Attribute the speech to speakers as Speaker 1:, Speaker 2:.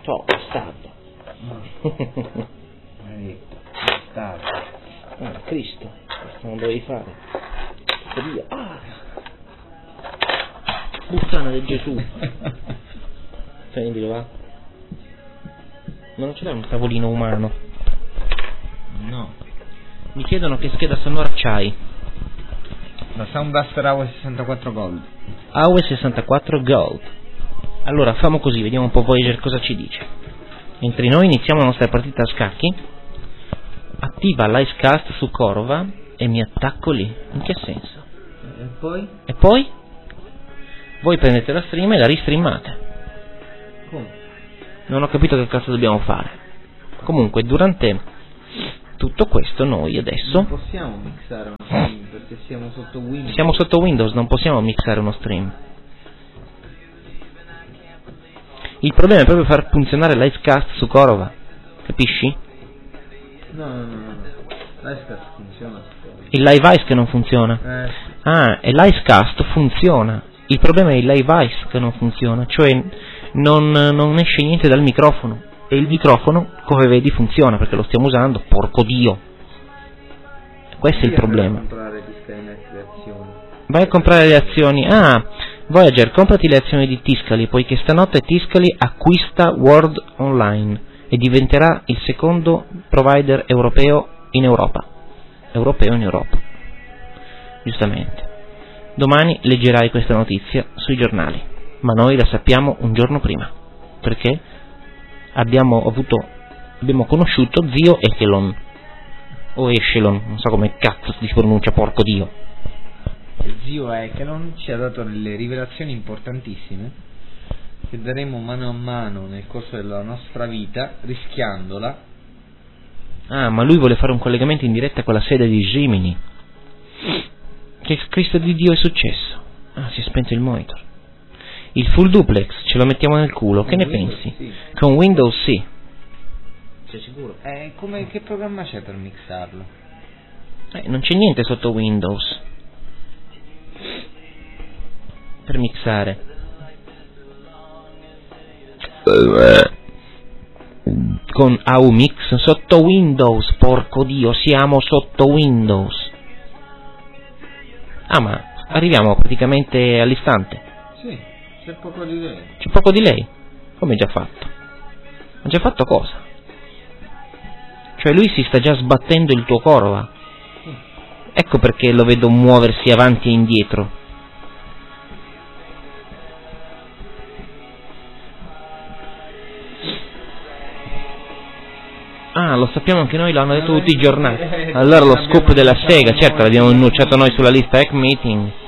Speaker 1: Ciao, bastardo.
Speaker 2: Bastardo.
Speaker 1: Ah, Cristo, questo non dovevi fare. Via. Ah! Puttana di Gesù. Prendilo, va. Ma non ce l'hai un tavolino umano?
Speaker 2: No.
Speaker 1: Mi chiedono che scheda sonora c'hai.
Speaker 2: La Soundbuster AUE 64 Gold.
Speaker 1: AUE 64 Gold. Allora, famo così, vediamo un po' Voyager cosa ci dice. Mentre noi iniziamo la nostra partita a scacchi, attiva l'Icecast su Korova e mi attacco lì. In che senso?
Speaker 2: E poi?
Speaker 1: E poi? Voi prendete la stream e la ristreamate.
Speaker 2: Come?
Speaker 1: Non ho capito che cazzo dobbiamo fare. Comunque, durante tutto questo noi adesso...
Speaker 2: Non possiamo mixare uno stream perché siamo sotto Windows.
Speaker 1: Siamo sotto Windows, non possiamo mixare uno stream. Il problema è proprio far funzionare l'Icecast su Korova. Capisci?
Speaker 2: No. L'Icecast funziona.
Speaker 1: Il Live Ice che non funziona. Ah, e l'Icecast funziona. Il problema è il Live Ice che non funziona. Cioè non esce niente dal microfono. E il microfono, come vedi, funziona perché lo stiamo usando. Porco Dio. Questo è il problema. Vai a comprare le azioni. Ah, Voyager, comprati le azioni di Tiscali, poiché stanotte Tiscali acquista World Online e diventerà il secondo provider europeo in Europa. Giustamente. Domani leggerai questa notizia sui giornali, ma noi la sappiamo un giorno prima, perché abbiamo conosciuto zio Echelon, o Echelon, non so come cazzo si pronuncia, porco Dio.
Speaker 2: Zio Echelon ci ha dato delle rivelazioni importantissime che daremo mano a mano nel corso della nostra vita, rischiandola.
Speaker 1: Ah, ma lui vuole fare un collegamento in diretta con la sede di Gemini. Che Cristo di Dio è successo? Ah, si è spento il monitor. Il full duplex ce lo mettiamo nel culo, che ne pensi?
Speaker 2: Sì.
Speaker 1: Con Windows sì. Sei sicuro?
Speaker 2: Che programma c'è per mixarlo?
Speaker 1: Non c'è niente sotto Windows per mixare. Con AUMix sotto Windows, porco Dio, siamo sotto Windows. Ah, ma arriviamo praticamente all'istante.
Speaker 2: Sì, c'è poco delay.
Speaker 1: C'è poco delay? Come già fatto? Ma già fatto cosa? Cioè lui si sta già sbattendo il tuo Korova. Ecco perché lo vedo muoversi avanti e indietro. Ah, lo sappiamo anche noi, l'hanno detto tutti i giornali. Allora lo scoop della Sega, certo l'abbiamo annunciato noi sulla lista Hack Meeting.